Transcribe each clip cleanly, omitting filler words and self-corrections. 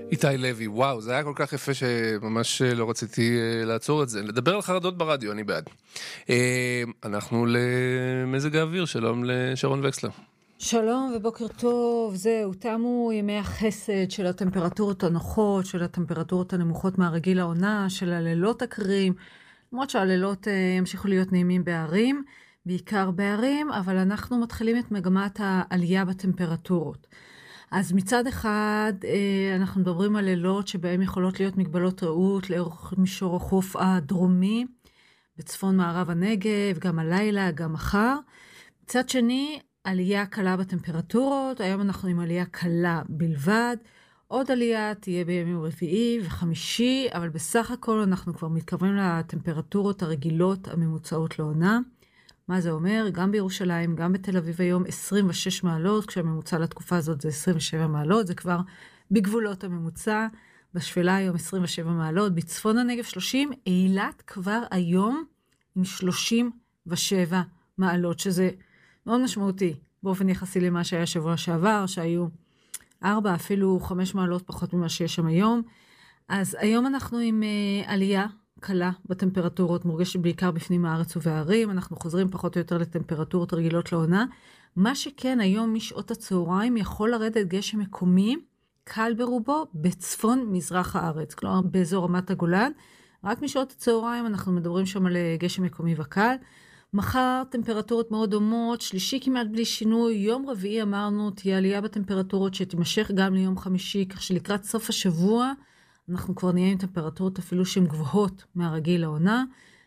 איתי לוי, וואו, זה היה כל כך יפה שממש לא רציתי לעצור את זה. לדבר על חרדות ברדיו, אני בעד. אנחנו למזג האוויר, שלום לשרון וקסלר. שלום ובוקר טוב, זהו, תמו ימי החסד של הטמפרטורות הנוחות, של הטמפרטורות הנמוכות מהרגיל העונה, של הלילות הקרים, למרות שהלילות ימשיכו להיות נעימים בערים, בעיקר בערים, אבל אנחנו מתחילים את מגמת העלייה בטמפרטורות. אז מצד אחד אנחנו מדברים על לילות שבהם יכולות להיות מגבלות רעות לאורך מישור החוף הדרומי, בצפון מערב הנגב, גם הלילה, גם מחר. מצד שני, עלייה קלה בטמפרטורות, היום אנחנו עם עלייה קלה בלבד, עוד עלייה תהיה בימים רביעי וחמישי, אבל בסך הכל אנחנו כבר מתקרבים לטמפרטורות הרגילות הממוצעות לעונה. מה זה אומר? גם בירושלים, גם בתל אביב היום 26 מעלות, כשהממוצע לתקופה הזאת זה 27 מעלות, זה כבר בגבולות הממוצע, בשפלה היום 27 מעלות, בצפון הנגב 30, אילת כבר היום עם 37 מעלות, שזה מאוד משמעותי, באופן יחסי למה שהיה שבוע שעבר, שהיו 4, אפילו 5 מעלות פחות ממה שיש שם היום. אז היום אנחנו עם עלייה קלה בטמפרטורות, מורגשת בעיקר בפנים הארץ ובערים, אנחנו חוזרים פחות או יותר לטמפרטורות רגילות לעונה. מה שכן, היום משעות הצהריים יכול לרדת גשם מקומי, קל ברובו, בצפון מזרח הארץ, כלומר באזור רמת הגולן. רק משעות הצהריים אנחנו מדברים שם על גשם מקומי וקל. מחר טמפרטורות מאוד דומות, שלישי כמעט בלי שינוי, יום רביעי אמרנו תהיה עלייה בטמפרטורות שתימשך גם ליום חמישי, כך שלקראת סוף השבוע אנחנו כבר נהיה עם טמפרטורות אפילו שהן גבוהות מהרגיל לעונה,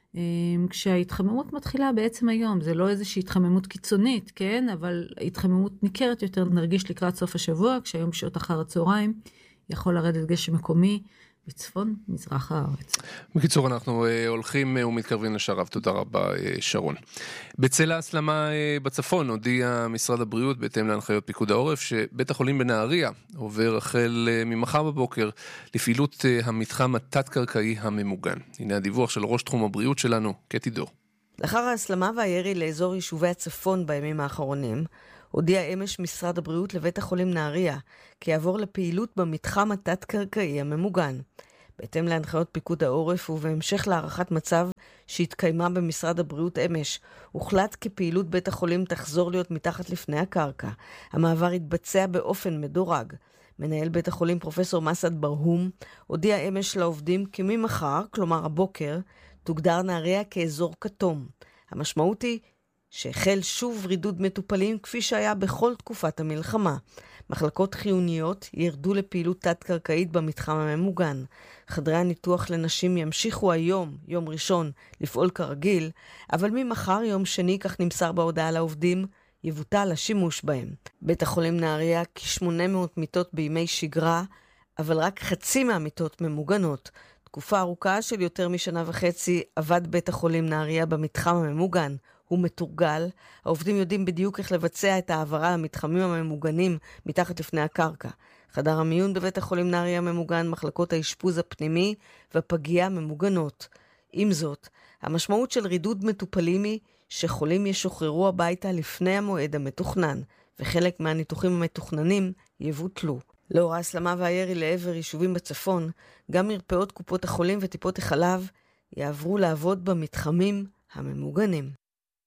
כשההתחממות מתחילה בעצם היום, זה לא איזושהי התחממות קיצונית, כן? אבל התחממות ניכרת יותר נרגיש לקראת סוף השבוע, כשהיום בשעות אחר הצהריים יכול לרדת גשם מקומי, בצפון מזרח הארץ. בקיצור, אנחנו הולכים ומתקרבים לשרב. תודה רבה, שרון. בצל ההסלמה בצפון הודיע משרד הבריאות בהתאם להנחיות פיקוד העורף שבית החולים בנהריה עובר החל ממחר בבוקר לפעילות המתחם התת-קרקעי הממוגן. הנה הדיווח של ראש תחום הבריאות שלנו, קטי דור. לאחר ההסלמה והירי לאזור יישובי הצפון בימים האחרונים, הודיע אמש משרד הבריאות לבית החולים נהריה כי יעבור לפעילות במתחם התת-קרקעי הממוגן. בהתאם להנחיות פיקוד העורף ובהמשך להערכת מצב שהתקיימה במשרד הבריאות אמש, הוחלט כי פעילות בית החולים תחזור להיות מתחת לפני הקרקע. המעבר יתבצע באופן מדורג. מנהל בית החולים פרופסור מסעד ברהום הודיע אמש לעובדים כי ממחר, כלומר הבוקר, תוגדר נהריה כאזור כתום. המשמעות היא שהחל שוב רידוד מטופלים כפי שהיה בכל תקופת המלחמה. מחלקות חיוניות ירדו לפעילות תת-קרקעית במתחם הממוגן. חדרי הניתוח לנשים ימשיכו היום, יום ראשון, לפעול כרגיל, אבל ממחר יום שני, כך נמסר בהודעה לעובדים, יבוטל השימוש בהם. בית החולים נהריה כ-800 מיטות בימי שגרה, אבל רק חצי מהמיטות ממוגנות. תקופה ארוכה של יותר משנה וחצי עבד בית החולים נהריה במתחם הממוגן. הוא מתורגל, העובדים יודעים בדיוק איך לבצע את העברה למתחמים הממוגנים מתחת לפני הקרקע. חדר המיון בבית החולים נהריה ממוגן, מחלקות האשפוז הפנימי והפגייה ממוגנות. עם זאת, המשמעות של רידוד מטופלים היא שחולים ישוחררו הביתה לפני המועד המתוכנן, וחלק מהניתוחים המתוכננים יבוטלו. לאור ההסלמה והירי לעבר יישובים בצפון, גם מרפאות קופות החולים וטיפות החלב יעברו לעבוד במתחמים הממוגנים.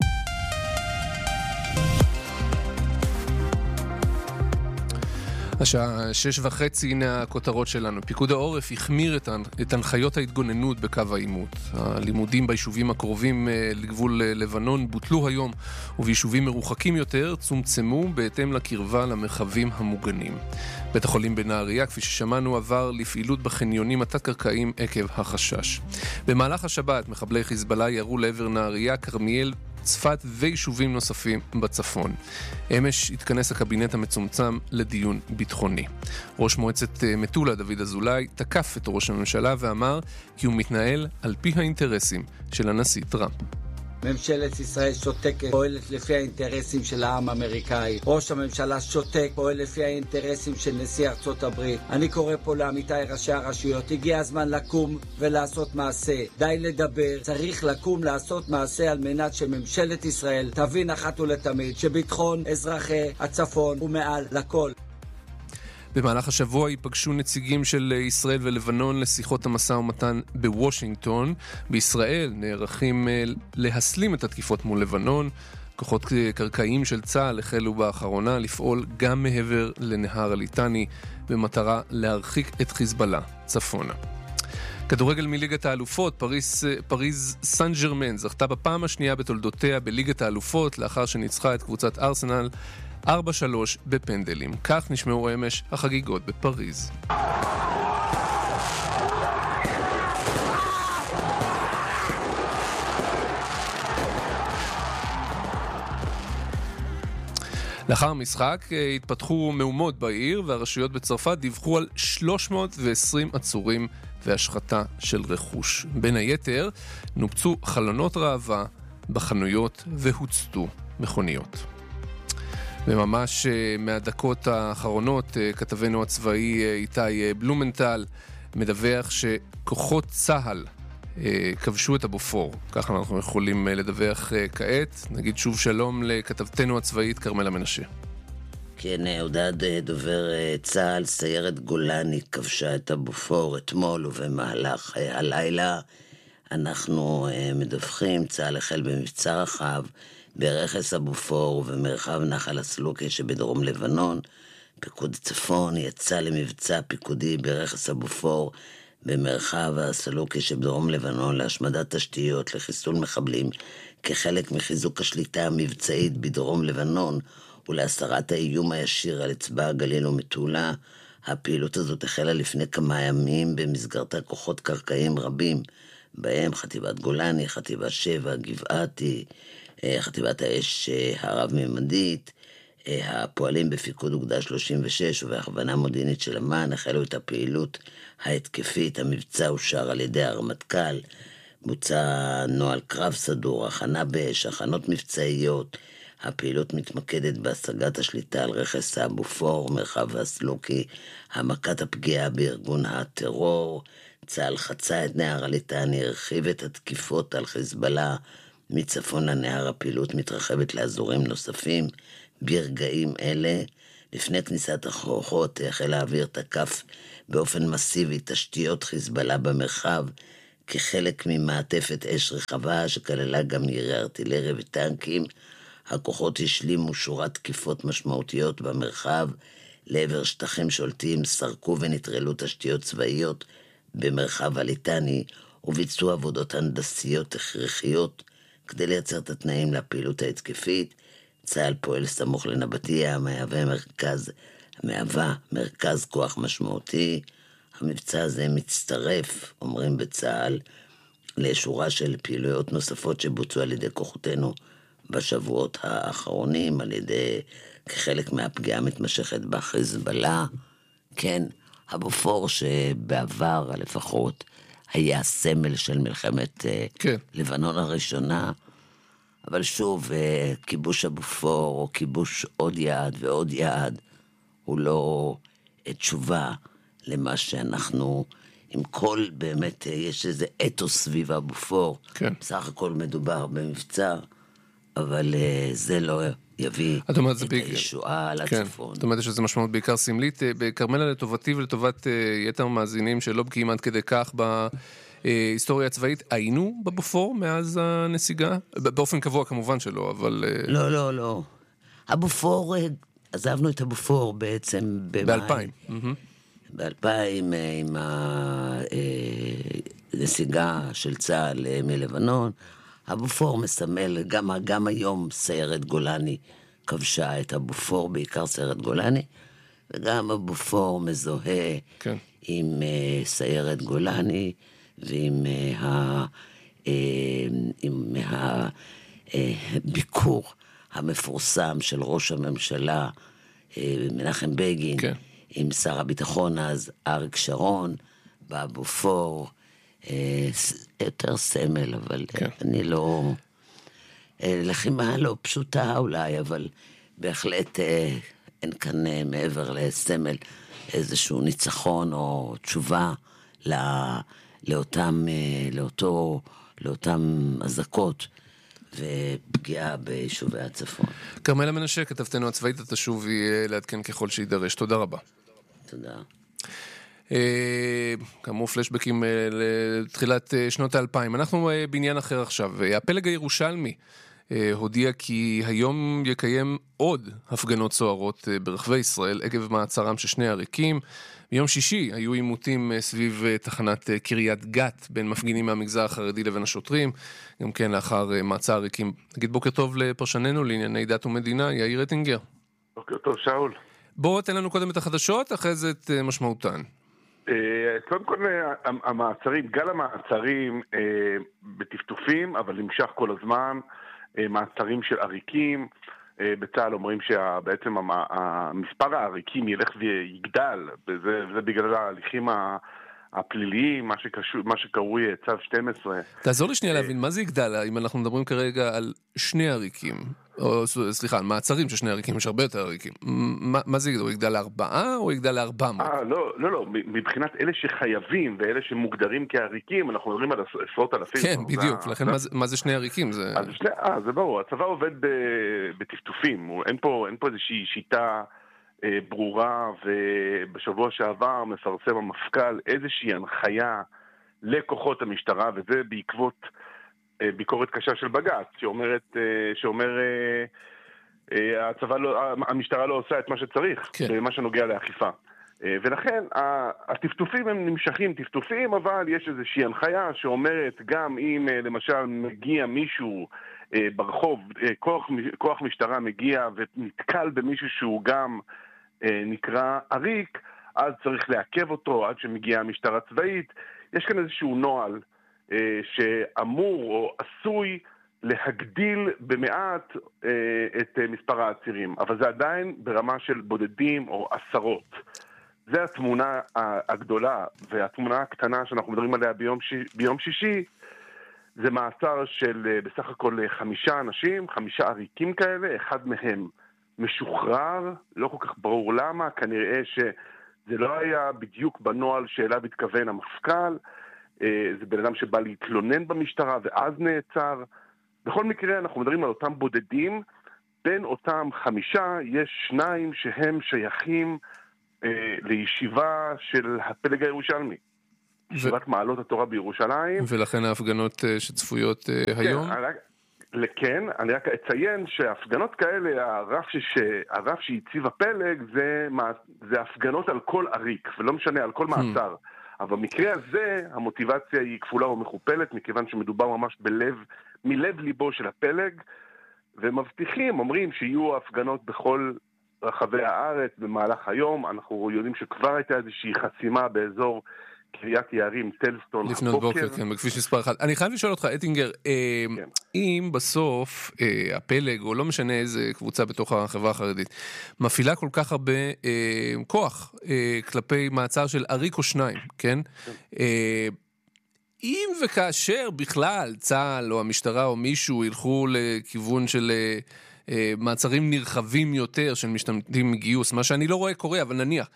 השעה 6:30, הנה הכותרות שלנו. פיקוד העורף החמיר את הנחיות ההתגוננות בקו העימות. הלימודים ביישובים הקרובים לגבול לבנון בוטלו היום, וביישובים מרוחקים יותר צומצמו בהתאם לקרבה למרחבים המוגנים. בית החולים בנהריה, כפי ששמענו, עבר לפעילות בחניונים התת-קרקעיים עקב החשש. במהלך השבת מחבלי חיזבאללה ירו לעבר נהריה, כרמיאל, צפת ויישובים נוספים בצפון. אמש התכנס הקבינט המצומצם לדיון ביטחוני. ראש מועצת מטולה דוד אזולאי תקף את ראש הממשלה ואמר כי הוא מתנהל על פי האינטרסים של הנשיא טראמפ. ממשלת ישראל שותקת, פועלת לפי האינטרסים של העם האמריקאי. ראש הממשלה שותק, פועל לפי האינטרסים של נשיא ארצות הברית. אני קורא פה לעמיתי ראשי הרשויות, הגיע הזמן לקום ולעשות מעשה. די לדבר, צריך לקום לעשות מעשה על מנת שממשלת ישראל תבין אחת ולתמיד שביטחון אזרחי הצפון הוא מעל לכל. במהלך השבוע ייפגשו נציגים של ישראל ולבנון לשיחות המשא ומתן בוושינגטון. בישראל נערכים להסלים את התקיפות מול לבנון. כוחות קרקעיים של צה"ל החלו באחרונה לפעול גם מעבר לנהר הליטני במטרה להרחיק את חיזבאללה צפונה. כדורגל מליגת האלופות, פריז סן ז'רמן זכתה בפעם השנייה בתולדותיה בליגת האלופות לאחר שניצחה את קבוצת ארסנל 4-3 בפנדלים. כך נשמעו אמש החגיגות בפריז. לאחר המשחק התפתחו מהומות בעיר, והרשויות בצרפת דיווחו על 320 עצורים והשחתה של רכוש. בין היתר נופצו חלונות ראווה בחנויות והוצתו מכוניות. וממש מהדקות האחרונות כתבנו הצבאי איתי בלומנטל מדווח שכוחות צה"ל כבשו את הבופור. ככה אנחנו יכולים לדווח כעת. נגיד שוב שלום לכתבתנו הצבאית כרמלה מנשה. כן, עודד דובר צה"ל, סיירת גולני כבשה את הבופור אתמול, ובמהלך הלילה אנחנו מדווחים, צה"ל החל במבצע רחב ברכס הבופור ובמרחב נחל הסלוקי שבדרום לבנון. פיקוד צפון יצא למבצע פיקודי ברכס הבופור במרחב הסלוקי שבדרום לבנון להשמדת תשתיות לחיסול מחבלים כחלק מחיזוק השליטה המבצעית בדרום לבנון ולהסרת האיום הישיר על אצבע הגליל ומטולה. הפעילות הזאת החלה לפני כמה ימים במסגרתה כוחות קרקעיים רבים, בהם חטיבת גולני, חטיבת 7, גבעתי, חטיבת האש הרב-ממדית, הפועלים בפיקוד אוגדה 36 ובהכוונה מודיעינית של אמ"ן החלו את הפעילות ההתקפית. המבצע אושר על ידי הרמטכ"ל, בוצע נוהל קרב סדור, הכנה באש, הכנות מבצעיות. הפעילות מתמקדת בהשגת השליטה על רכס הבופור, מרחב הסלוקי, העמקת הפגיעה בארגון הטרור. צה"ל חצה את נהר הליטני, הרחיב את התקיפות על חיזבאללה מצפון לנהר. הפעילות מתרחבת לאזורים נוספים. ברגעים אלה, לפני כניסת הכוחות, חיל האוויר תקף באופן מסיבי תשתיות חיזבאללה במרחב, כחלק ממעטפת אש רחבה שכללה גם ירי ארטילריה וטנקים. הכוחות השלימו שורת תקיפות משמעותיות במרחב לעבר שטחים שולטים, סרקו ונטרלו תשתיות צבאיות במרחב הליטני וביצעו עבודות הנדסיות הכרחיות כדי לייצר את התנאים לפעילות ההתקפית. צה"ל פועל סמוך לנבטיה, המהווה מרכז כוח משמעותי. המבצע הזה מצטרף, אומרים בצה"ל, לשורה של פעילויות נוספות שבוצעו על ידי כוחותינו בשבועות האחרונים, כחלק מהפגיעה המתמשכת בחיזבאללה. כן, הבופור שבעבר לפחות היה סמל של מלחמת לבנון הראשונה, אבל שוב, כיבוש הבופור או כיבוש עוד יעד ועוד יעד הוא לא תשובה למה שאנחנו, עם כל באמת יש איזה אתוס סביב הבופור. כן. בסך הכל מדובר במבצע, אבל זה לא יביא את הישועה לצפון. זאת אומרת שזה משמעות בעיקר סמלית. כרמלה, לטובתי ולטובת יתר מאזינים שלא בקיאים עד כדי כך בהיסטוריה הצבאית, היינו בבופור מאז הנסיגה? באופן קבוע כמובן שלא, אבל... לא. הבופור, עזבנו את הבופור בעצם ב-2000. ב-2000 עם הנסיגה של צה"ל מלבנון. הבופור מסמל, גם היום סיירת גולני כבשה את הבופור, בעיקר סיירת גולני, וגם הבופור מזוהה עם סיירת גולני ועם הביקור המפורסם של ראש הממשלה מנחם בגין, עם שר הביטחון אז אריק שרון, בבופור, יותר סמל, אבל אני לא... לחימה לא פשוטה אולי, אבל בהחלט אין כאן מעבר לסמל איזשהו ניצחון או תשובה לאותם אזעקות ופגיעה ביישובי הצפון. כרמלה מנשה, כתבתנו הצבאית, אתה שוב לעדכן ככל שידרש. תודה רבה. תודה. כאמור פלשבקים לתחילת שנות ה-2000. אנחנו בעניין אחר עכשיו. הפלג הירושלמי הודיע כי היום יקיים עוד הפגנות סוערות ברחבי ישראל עקב מעצרם של שני עריקים. ביום שישי היו עימותים סביב תחנת קריית גת בין מפגינים מהמגזר החרדי לבין השוטרים, גם כן לאחר מעצר עריקים. נגיד בוקר טוב לפרשננו לענייני דת ומדינה, יאיר רטינגר. בוקר טוב, שאול. בוא תן לנו קודם את החדשות, אחרי זה את משמעותן. קודם כל, המעצרים, גל המעצרים בטפטופים, אבל נמשך כל הזמן, מעצרים של עריקים. בצה"ל אומרים שבעצם מספר העריקים ילך ויגדל, וזה בגלל ההליכים הפליליים, מה שקרוי צו 12. תעזור לי שנייה להבין, מה זה יגדל, אם אנחנו מדברים כרגע על שני עריקים, או סליחה, על מעצרים של שני עריקים, יש הרבה יותר עריקים. מה זה יגדל? הוא יגדל ל4 או יגדל ל400? לא, מבחינת אלה שחייבים ואלה שמוגדרים כעריקים, אנחנו מדברים על עשרות אלפים. כן, בדיוק, לכן מה זה שני עריקים? זה ברור, הצבא עובד בטפטופים, אין פה איזושהי שיטה ברורה, ובשבוע שעבר מפרסם המפכ"ל איזושהי הנחיה לכוחות המשטרה, וזה בעקבות ביקורת קשה של בג"ץ, שאומר המשטרה לא עושה את מה שצריך, במה שנוגע לאכיפה. ולכן הטפטופים הם נמשכים טפטופים, אבל יש איזושהי הנחיה שאומרת גם אם למשל מגיע מישהו ברחוב, כוח משטרה מגיע ונתקל במישהו שהוא גם נקרא עריק, אז צריך לעכב אותו עד שמגיעה המשטרה צבאית. יש כאן איזשהו נוהל שאמור או עשוי להגדיל במעט את מספר העצירים, אבל זה עדיין ברמה של בודדים או עשרות. זה התמונה הגדולה, והתמונה הקטנה שאנחנו מדברים עליה ביום שישי, זה מעצר של בסך הכל 5 אנשים, 5 עריקים כאלה, אחד מהם משוחרר, לא כל כך ברור למה, כנראה שזה לא היה בדיוק בנוהל שאליו התכוון המפכ"ל, זה בן אדם שבא להתלונן במשטרה ואז נעצר. בכל מקרה אנחנו מדברים על אותם בודדים, בין אותם 5 יש 2 שהם שייכים לישיבה של הפלג הירושלמי. ישיבת מעלות התורה בירושלים. ולכן ההפגנות שצפויות היום? כן, אני רק אציין שההפגנות כאלה, הרף שהציב הפלג זה הפגנות על כל עריק, ולא משנה, על כל מעצר. אבל במקרה הזה המוטיבציה היא כפולה או מכופלת, מכיוון שמדובר ממש מלב ליבו של הפלג, ומבטיחים, אומרים שיהיו הפגנות בכל רחבי הארץ במהלך היום. אנחנו יודעים שכבר הייתה איזושהי חסימה באזור קריית יערים, טלסטון, לפנות בוקר, כן, בכביש מספר 1. אני חייב לשאול אותך, אטינגר, אם בסוף הפלג, או לא משנה איזה קבוצה בתוך החברה החרדית, מפעילה כל כך הרבה כוח כלפי מעצר של עריק או 2, כן? אם וכאשר בכלל צה"ל או המשטרה או מישהו ילכו לכיוון של מעצרים נרחבים יותר של משתמטים מגיוס, מה שאני לא רואה קורה, אבל נניח,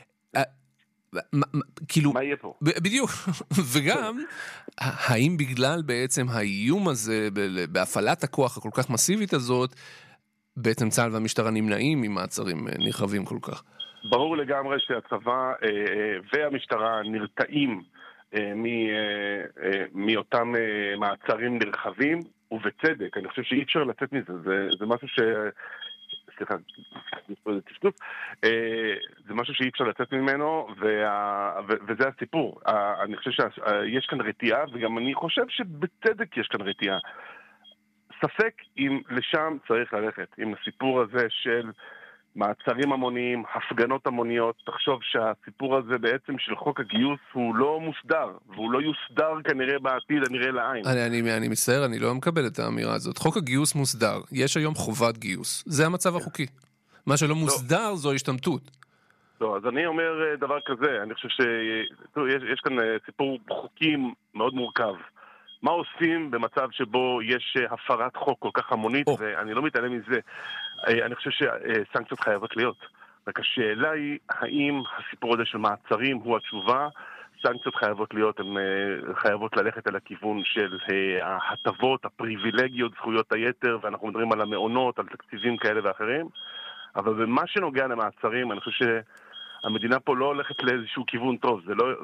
כאילו, מה יהיה פה? בדיוק, וגם, האם בגלל בעצם האיום הזה, בהפעלת הכוח הכל כך מסיבית הזאת, בעצם צה"ל והמשטרה נמנעים ממעצרים נרחבים כל כך? ברור לגמרי שהצבא והמשטרה נרתעים מאותם מעצרים נרחבים, ובצדק. אני חושב שאי אפשר לצאת מזה, זה משהו סליחה, זה משהו שאי אפשר לצאת ממנו, וזה הסיפור. אני חושב שיש כאן רתיעה, וגם אני חושב שבצדק יש כאן רתיעה. ספק אם לשם צריך ללכת, אם הסיפור הזה של מעצרים המוניים, הפגנות המוניות. תחשוב שהסיפור הזה בעצם של חוק הגיוס הוא לא מוסדר, והוא לא יוסדר כנראה בעתיד הנראה לעין. אני מצטער, אני לא מקבל את האמירה הזאת. חוק הגיוס מוסדר, יש היום חובת גיוס, זה המצב החוקי. מה שלא מוסדר זו השתמטות. לא, אז אני אומר דבר כזה, אני חושב שיש כאן סיפור חוקים מאוד מורכב. מה עושים במצב שבו יש הפרת חוק כל כך המונית, ואני לא מתעלם מזה. אני חושב שסנקציות חייבות להיות. רק השאלה היא, האם הסיפור הזה של מעצרים הוא התשובה? סנקציות חייבות להיות, הן חייבות ללכת על הכיוון של ההטבות, הפריבילגיות, זכויות היתר, ואנחנו מדברים על המעונות, על תקציבים כאלה ואחרים. אבל במה שנוגע למעצרים, אני חושב המדינה פה לא הולכת לאיזשהו כיוון טוב.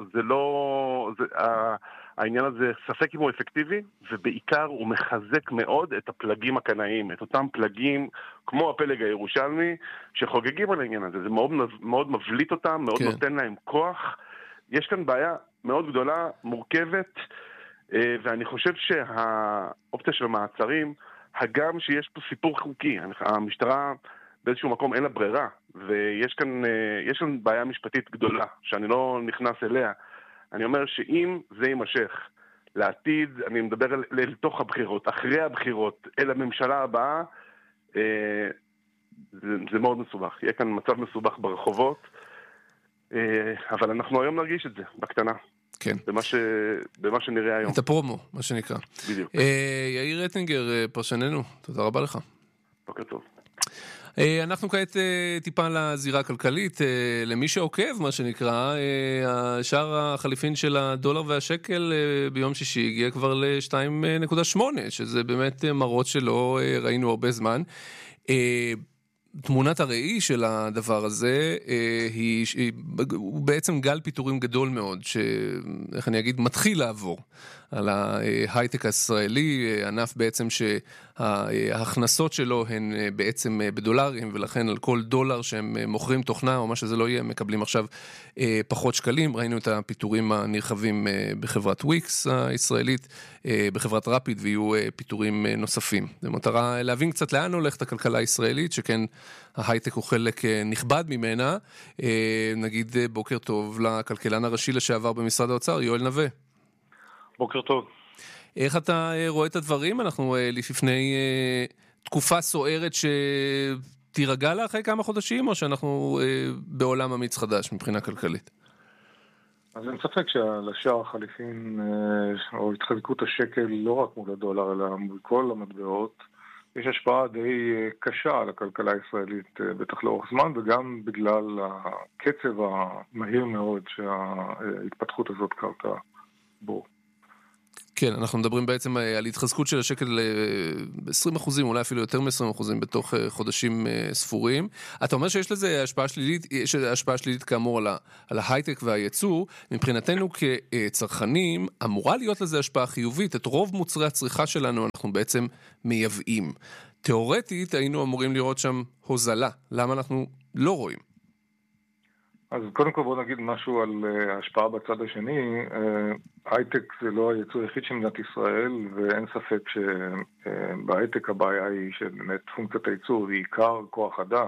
העניין הזה ספק אם הוא אפקטיבי, ובעיקר הוא מחזק מאוד את הפלגים הקנאיים, את אותם פלגים כמו הפלג הירושלמי שחוגגים על העניין הזה. זה מאוד, מאוד מבליט אותם, מאוד נותן להם כוח. יש כאן בעיה מאוד גדולה, מורכבת, ואני חושב שהאופציה של המעצרים, הגם שיש פה סיפור חוקי, המשטרה באיזשהו מקום אין לה ברירה, ויש כאן בעיה משפטית גדולה, שאני לא נכנס אליה. אני אומר שאם זה יימשך לעתיד, אני מדבר לתוך הבחירות, אחרי הבחירות, אל הממשלה הבאה, זה מאוד מסובך. יהיה כאן מצב מסובך ברחובות, אבל אנחנו היום נרגיש את זה, בקטנה. כן. במה שנראה היום. את הפרומו, מה שנקרא. בדיוק. יאיר רטינגר, פרשננו, תודה רבה לך. בוקר טוב. אנחנו כעת טיפה לזירה הכלכלית, למי שעוקב מה שנקרא, שער החליפין של הדולר והשקל ביום שישי הגיע כבר ל-2.8, שזה באמת מראות שלא ראינו הרבה זמן. תמונת הראי של הדבר הזה הוא בעצם גל פיטורים גדול מאוד, איך אני אגיד, מתחיל לעבור על ההייטק הישראלי, ענף בעצם שההכנסות שלו הן בעצם בדולרים, ולכן על כל דולר שהם מוכרים תוכנה או מה שזה לא יהיה, מקבלים עכשיו פחות שקלים. ראינו את הפיטורים הנרחבים בחברת וויקס הישראלית, בחברת רפיד, ויהיו פיטורים נוספים. זה מטרה להבין קצת לאן הולכת הכלכלה הישראלית, שכן ההייטק הוא חלק נכבד ממנה. נגיד בוקר טוב לכלכלן הראשי לשעבר במשרד האוצר, יואל נווה. בוקר טוב. איך אתה רואה את הדברים? אנחנו לפני תקופה סוערת שתירגע לה אחרי כמה חודשים, או שאנחנו בעולם אמיץ חדש מבחינה כלכלית? אז אין ספק שלשער החליפין או התחזקות השקל לא רק מול הדולר אלא מול כל המטבעות, יש השפעה די קשה על הכלכלה הישראלית בטח לאורך זמן, וגם בגלל הקצב המהיר מאוד שההתפתחות הזאת קרתה בו. כן, אנחנו מדברים בעצם על התחזקות של השקל ל-20%, אולי אפילו יותר מ-20% בתוך חודשים ספורים. אתה אומר שיש לזה השפעה שלילית, יש השפעה שלילית כאמור על ההייטק והייצוא. מבחינתנו כצרכנים, אמורה להיות לזה השפעה חיובית. את רוב מוצרי הצריכה שלנו אנחנו בעצם מייבאים. תיאורטית היינו אמורים לראות שם הוזלה. למה אנחנו לא רואים? אז קודם כל בוא נגיד משהו על ההשפעה בצד השני. הייטק זה לא הייצוא היחיד של מדינת ישראל, ואין ספק שבהייטק הבעיה היא שבאמת פונקציית הייצור היא עיקר כוח אדם,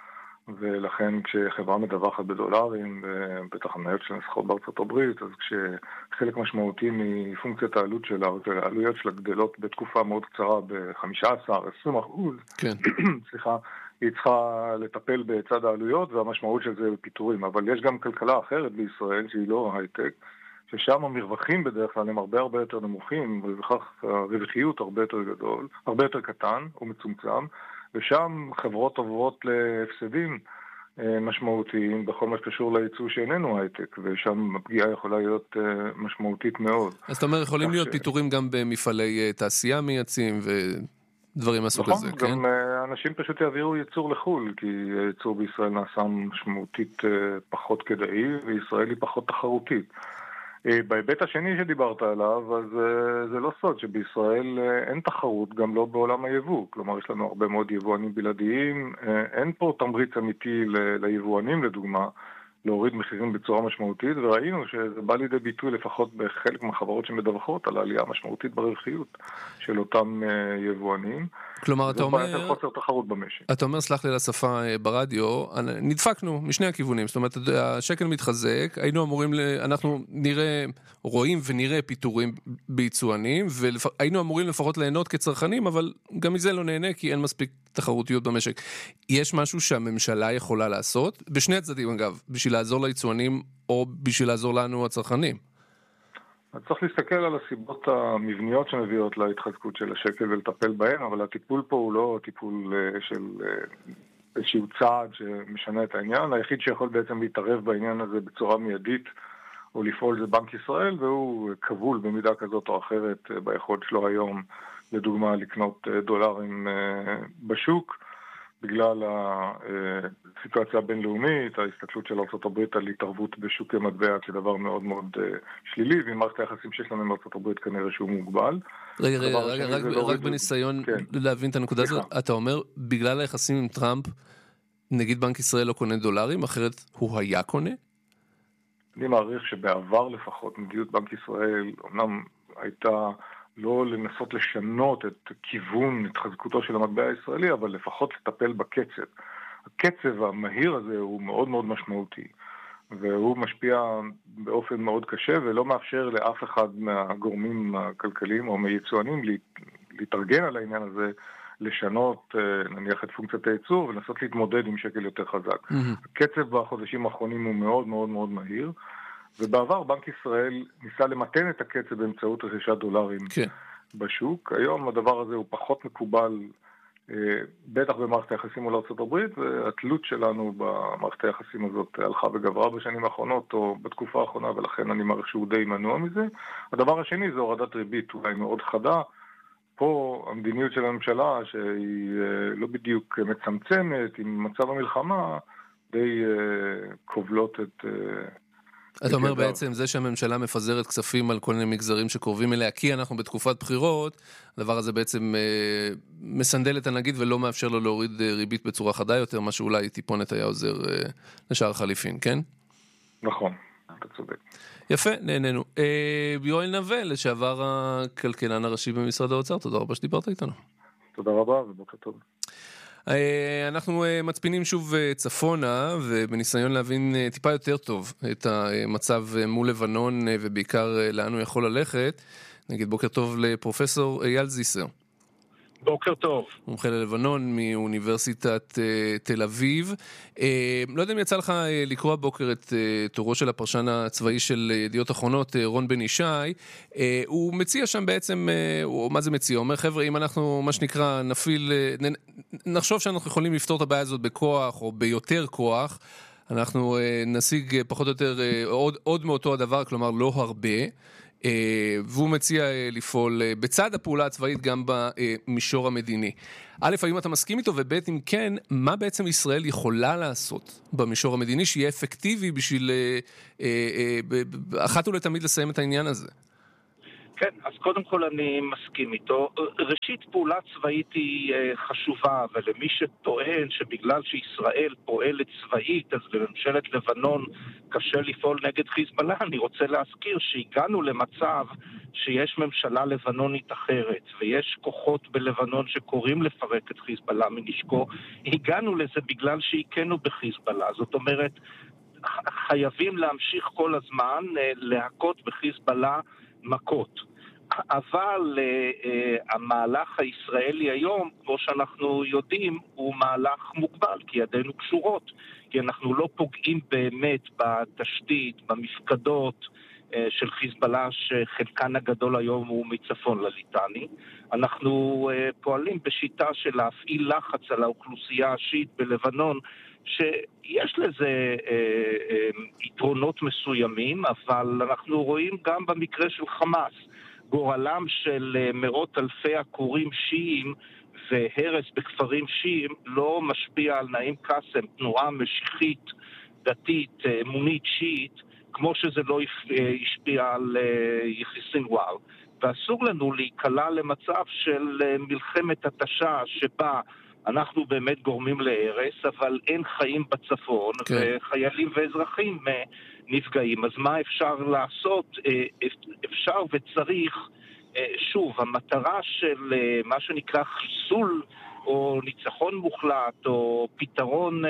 ולכן כשחברה מדווחת בדולרים, בטח המניות של נסחרות בארצות הברית, אז כשחלק משמעותי מפונקציית העלות שלה, העלויות שלה גדלות בתקופה מאוד קצרה ב-15-20%, כן. סליחה, היא צריכה לטפל בצד העלויות, והמשמעות של זה פיטורים. אבל יש גם כלכלה אחרת בישראל, שהיא לא הייטק, ששם המרווחים בדרך כלל הם הרבה יותר נמוכים, ובכך הרווחיות הרבה יותר גדול, הרבה יותר קטן ומצומצם, ושם חברות עוברות להפסדים משמעותיים בכל מה שקשור לייצוא שאיננו הייטק, ושם הפגיעה יכולה להיות משמעותית מאוד. אז אתה אומר, יכולים להיות פיטורים גם במפעלי תעשייה מייצאים דברים מהסוג הזה, כן? גם אנשים פשוט יעבירו ייצור לחול, כי הייצור בישראל נעשה משמעותית פחות כדאי, וישראל היא פחות תחרותית. בהיבט השני שדיברת עליו, אז זה לא סוד שבישראל אין תחרות, גם לא בעולם היבוא. כלומר, יש לנו הרבה מאוד יבואנים בלעדיים, אין פה תמריץ אמיתי ליבואנים, לדוגמה, להוריד מחירים בצורה משמעותית, וראינו שזה בא לידי ביטוי לפחות בחלק מהחברות שמדווחות על העלייה המשמעותית ברווחיות של אותם יבואנים. כלומר, אתה אומר... זה חוסר תחרות במשק. אתה אומר, סלח לי לשפה ברדיו, נדפקנו משני הכיוונים, זאת אומרת, השקל מתחזק, אנחנו רואים ונראה פיטורים ביצואנים, והיינו אמורים לפחות ליהנות כצרכנים, אבל גם מזה לא נהנה, כי אין מספיק תחרותיות במשק. יש משהו שהממשלה יכולה לעשות, בשני הצדדים אגב, בשביל לעזור ליצואנים, או בשביל לעזור לנו הצרכנים? אז צריך להסתכל על הסיבות המבניות שמביאות להתחזקות של השקל ולטפל בהן, אבל הטיפול פה הוא לא טיפול של איזשהו צעד שמשנה את העניין. היחיד שיכול בעצם להתערב בעניין הזה בצורה מיידית או לפעול זה בנק ישראל, והוא כבול במידה כזאת או אחרת ביכולת שלו היום, לדוגמה, לקנות דולרים בשוק. בגלל הסיטואציה הבינלאומית, ההסתכלות של ארצות הברית על התערבות בשוקי מטבע כדבר מאוד מאוד שלילי, ועם מערכת היחסים שיש לנו עם ארצות הברית כנראה שהוא מוגבל. רגע, רק בניסיון להבין את הנקודה הזאת, אתה אומר, בגלל היחסים עם טראמפ, נגיד בנק ישראל לא קונה דולרים, אחרת הוא היה קונה? אני מעריך שבעבר לפחות מדיניות בנק ישראל אומנם הייתה לא לנסות לשנות את כיוון התחזקותו של המטבע הישראלי, אבל לפחות לטפל בקצב. הקצב המהיר הזה הוא מאוד מאוד משמעותי, והוא משפיע באופן מאוד קשה ולא מאפשר לאף אחד מהגורמים הכלכליים או מיצואנים להתארגן על העניין הזה, לשנות נניח את פונקציית הייצור ולנסות להתמודד עם שקל יותר חזק. הקצב בחודשים האחרונים הוא מאוד מאוד מאוד מהיר, ובעבר בנק ישראל ניסה למתן את הקצב באמצעות רכישת דולרים בשוק. היום הדבר הזה הוא פחות מקובל, בטח במערכת היחסים מול ארצות הברית, והתלות שלנו במערכת היחסים הזאת הלכה וגברה בשנים האחרונות או בתקופה האחרונה, ולכן אני מעריך שהוא די מנוע מזה. הדבר השני זה הורדת ריבית אולי מאוד חדה. פה המדיניות של הממשלה שהיא לא בדיוק מצמצמת עם מצב המלחמה, די כובלות את... אתה אומר בעצם זה שהממשלה מפזרת כספים על כל מיני מגזרים שקרובים אליה, כי אנחנו בתקופת בחירות, הדבר הזה בעצם מסנדל את הנגיד ולא מאפשר לו להוריד ריבית בצורה חדה יותר, מה שאולי טיפונת היה עוזר לשאר חליפין, כן? נכון, אתה צודק. יפה, נהנינו. יואל נווה, לשעבר הכלכלן הראשי במשרד האוצר, תודה רבה שדיברת איתנו. תודה רבה ובוקר טוב. אנחנו מצפינים שוב צפונה, ובניסיון להבין טיפה יותר טוב את המצב מול לבנון, ובעיקר לאן הוא יכול ללכת. נגיד בוקר טוב לפרופסור אייל זיסר. בוקר טוב. מומחה ללבנון מאוניברסיטת תל אביב. לא יודע אם יצא לך לקרוא בוקר את תורו של הפרשן הצבאי של ידיעות אחרונות, רון בן ישי. הוא מציע שם בעצם, מה זה מציע? הוא אומר, חבר'ה, אם אנחנו, מה שנקרא, נחשוב שאנחנו יכולים לפתור את הבעיה הזאת בכוח או ביותר כוח, אנחנו נשיג פחות או יותר עוד מאותו הדבר, כלומר לא הרבה. והוא מציע לפעול בצד הפעולה הצבאית גם במישור המדיני. א', האם אתה מסכים איתו, וב', אם כן, מה בעצם ישראל יכולה לעשות במישור המדיני שיהיה אפקטיבי בשביל אחת ולתמיד לסיים את העניין הזה? כן, אז קודם כל אני מסכים איתו. ראשית, פעולה צבאית היא חשובה, ולמי שטוען שבגלל שישראל פועלת צבאית, אז לממשלת לבנון קשה לפעול נגד חיזבאללה, אני רוצה להזכיר שהגענו למצב שיש ממשלה לבנונית אחרת, ויש כוחות בלבנון שקוראים לפרק את חיזבאללה מנשקו. הגענו לזה בגלל שהכינו בחיזבאללה. זאת אומרת, חייבים להמשיך כל הזמן להכות בחיזבאללה מכות. אבל המהלך הישראלי היום, כמו שאנחנו יודעים, הוא מהלך מוגבל, כי ידינו קשורות, כי אנחנו לא פוגעים באמת בתשתית, במפקדות של חיזבאללה, שחלקן הגדול היום הוא מצפון לליטני. אנחנו פועלים בשיטה של להפעיל לחץ על האוכלוסייה השיעית בלבנון, שיש לזה יתרונות מסוימים, אבל אנחנו רואים גם במקרה של חמאס, גורלם של מאות אלפי עקורים שיעים והרס בכפרים שיעים לא משפיע על נעים קאסם, תנועה משיחית, דתית, אמונית שיעית, כמו שזה לא השפיע על יחיא סנוואר. ואסור לנו להיקלע למצב של מלחמת התשה שבה אנחנו באמת גורמים להרס, אבל אין חיים בצפון, וחיילים ואזרחים נפגעים. אז מה אפשר לעשות? אפשר וצריך, שוב, המטרה של מה שנקרא חיסול או ניצחון מוחלט או פתרון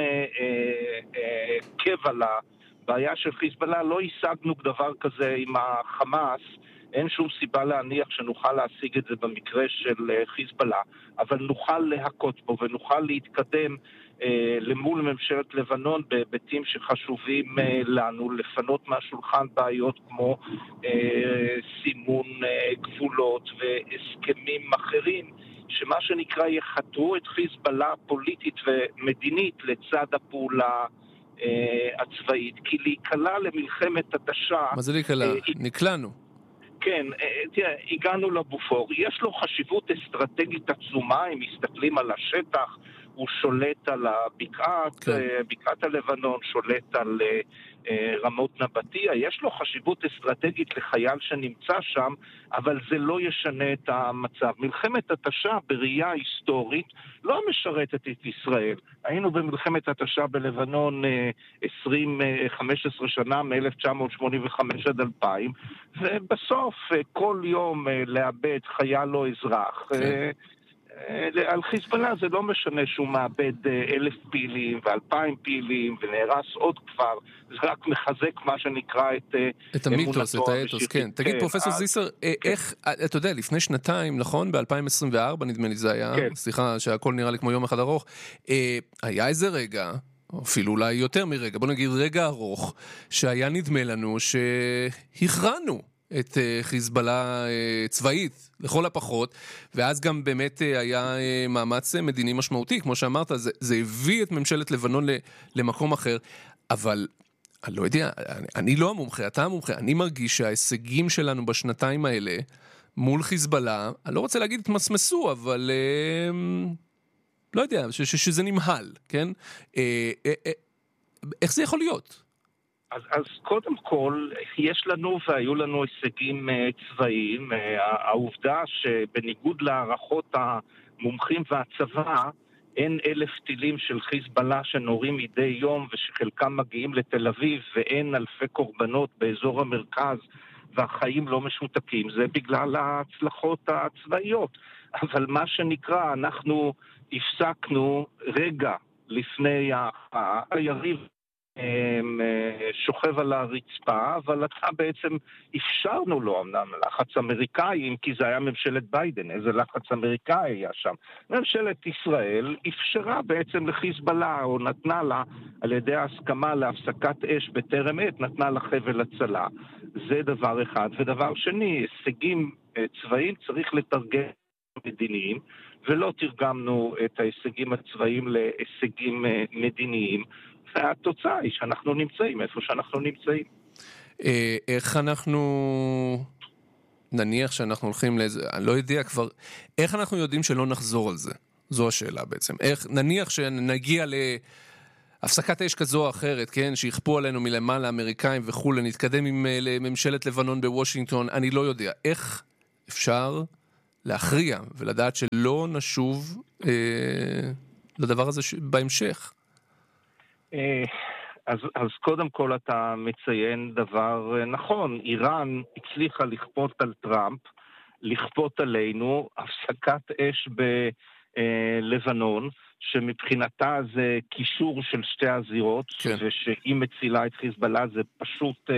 קבע לבעיה של חיזבאללה, לא השגנו דבר כזה עם החמאס. אין שום סיבה להניח שנוכל להשיג את זה במקרה של חיזבאללה, אבל נוכל להכות בו ונוכל להתקדם למול ממשלת לבנון בהיבטים שחשובים לנו, לפנות מהשולחן בעיות כמו סימון גבולות והסכמים אחרים, שמה שנקרא יחתרו את חיזבאללה פוליטית ומדינית לצד הפעולה הצבאית, כי להיקלע למלחמת התשה... מה זה להיקלע? נקלענו. כן, תראה, הגענו לבופור. יש לו חשיבות אסטרטגית עצומה, אם מסתכלים על השטח, הוא שולט על בקעת הלבנון, שולט על רמות נבטיה, יש לו חשיבות אסטרטגית לחייל שנמצא שם, אבל זה לא ישנה את המצב. מלחמת התשה בראייה היסטורית לא משרתת את ישראל. היינו במלחמת התשה בלבנון 15 שנה, מ-1985 עד 2000, ובסוף כל יום לאבד חייל או אזרח. על חיזבאללה זה לא משנה שהוא מאבד 1,000 פעילים ו2,000 פעילים ונהרס עוד כפר, זה רק מחזק מה שנקרא את המיתוס, את האתוס, כן. תגיד פרופסור זיסר, איך, אתה יודע, לפני שנתיים, נכון? ב-2024 נדמה לי זה היה, סליחה שהכל נראה לי כמו יום אחד ארוך, היה איזה רגע, אפילו אולי יותר מרגע, בוא נגיד רגע ארוך, שהיה נדמה לנו שהכרענו את חיזבאללה צבאית, לכל הפחות, ואז גם באמת היה מאמץ מדיני משמעותי, כמו שאמרת, זה הביא את ממשלת לבנון למקום אחר, אבל אני לא יודע, אני לא המומחה, אתה המומחה, אני מרגיש שההישגים שלנו בשנתיים האלה, מול חיזבאללה, אני לא רוצה להגיד התמסמסו, אבל לא יודע, שזה נמהל, כן? איך זה יכול להיות? אז קודם כל, יש לנו והיו לנו הישגים צבאיים. העובדה שבניגוד להערכות המומחים והצבא, אין 1,000 טילים של חיזבאללה שנורים מדי יום ושחלקם מגיעים לתל אביב, ואין אלפי קורבנות באזור המרכז והחיים לא משותקים, זה בגלל ההצלחות הצבאיות. אבל מה שנקרא, אנחנו הפסקנו רגע לפני היריב שוכב על הרצפה, אבל אתה בעצם אפשרנו לו, אמנם לחץ אמריקאי, כי זה היה ממשלת ביידן, איזה לחץ אמריקאי היה שם. ממשלת ישראל אפשרה בעצם לחיזבאללה, או נתנה לה, על ידי ההסכמה להפסקת אש בטרם עת, נתנה לה חבל הצלה. זה דבר אחד. ודבר שני, הישגים צבאיים צריך לתרגם מדיניים, ולא תרגמנו את ההישגים הצבאיים להישגים מדיניים. והתוצאה היא שאנחנו נמצאים איפה שאנחנו נמצאים. איך אנחנו נניח שאנחנו הולכים לאיזה, אני לא יודע כבר, איך אנחנו יודעים שלא נחזור על זה? זו השאלה בעצם. איך נניח שנגיע להפסקת אש כזו או אחרת, כן, שיכפו עלינו מלמעלה אמריקאים וכו', נתקדם עם ממשלת לבנון בוושינגטון, אני לא יודע. איך אפשר להכריע ולדעת שלא נשוב לדבר הזה בהמשך? אז קודם כל אתה מציין דבר נכון, איראן הצליחה לכפות על טראמפ, לכפות עלינו הפסקת אש בלבנון, שמבחינתה זה קישור של שתי הזירות, כן. ושהיא מצילה את חיזבאללה, זה פשוט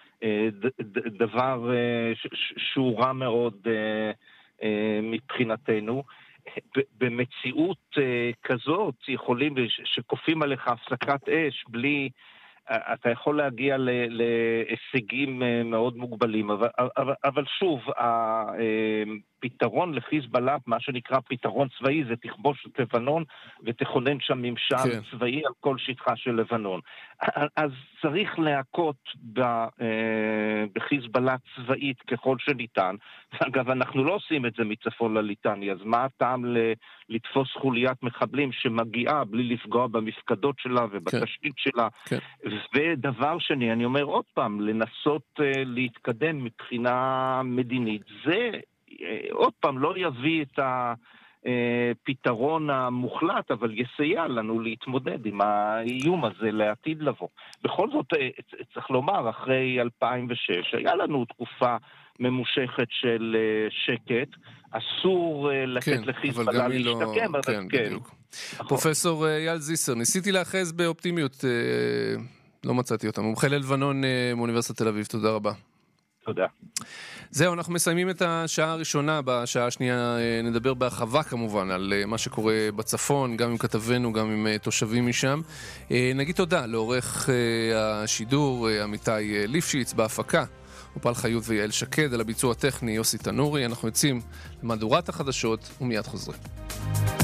דבר שהוא רע מאוד מבחינתנו. במציאות כזאת יכולים שכופים עליך הפסקת אש בלי, אתה יכול להגיע להישגים מאוד מוגבלים, אבל שוב, הפתרון לחיזבאללה, מה שנקרא פתרון צבאי, זה תכבוש את לבנון ותכונן שם ממשל צבאי על כל שטחה של לבנון. אז צריך להכות בחיזבאללה צבאית ככל שניתן. אגב, אנחנו לא עושים את זה מצפון לליטני, אז מה הטעם לתפוס חוליית מחבלים שמגיעה בלי לפגוע במפקדות שלה ובתשתית שלה? ודבר שני, אני אומר עוד פעם, לנסות להתקדם מבחינה מדינית, זה עוד פעם לא יביא את הפתרון המוחלט, אבל יסייע לנו להתמודד עם האיום הזה לעתיד לבוא. בכל זאת, צריך לומר, אחרי 2006, היה לנו תקופה ממושכת של שקט, אסור לתת לחיזבאללה להשתקם. כן, בדיוק. פרופסור אייל זיסר, ניסיתי לאחז באופטימיות, לא מצאתי אותה. מומחה ללבנון מאוניברסיטת תל אביב, תודה רבה. תודה. זהו, אנחנו מסיימים את השעה הראשונה, בשעה השנייה נדבר בהרחבה כמובן על מה שקורה בצפון, גם עם כתבנו, גם עם תושבים משם. נגיד תודה לעורך השידור עמיתי ליפשיץ בהפקה, אופל חיות ויעל שקד, על הביצוע הטכני יוסי תנורי. אנחנו יוצאים למהדורת החדשות ומיד חוזרים.